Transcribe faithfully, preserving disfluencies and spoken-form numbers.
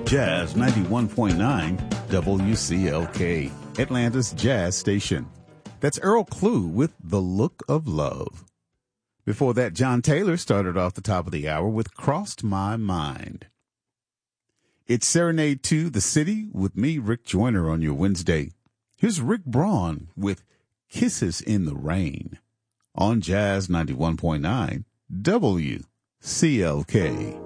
Jazz ninety-one point nine W C L K, Atlanta's jazz station. That's Earl Klugh with The Look of Love. Before that, John Taylor started off the top of the hour with Crossed My Mind. It's Serenade to the City with me, Rick Joyner, on your Wednesday. Here's Rick Braun with Kisses in the Rain on Jazz ninety-one point nine W C L K.